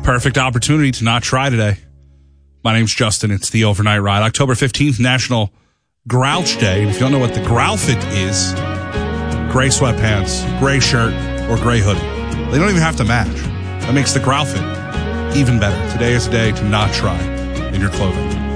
Perfect opportunity to not try today. My name's Justin. It's the Overnight Ride. October 15th, National Grouch Day. And if you don't know what the Growlfit is, gray sweatpants, gray shirt, or gray hoodie. They don't even have to match. That makes the Growlfit even better. Today is a day to not try in your clothing.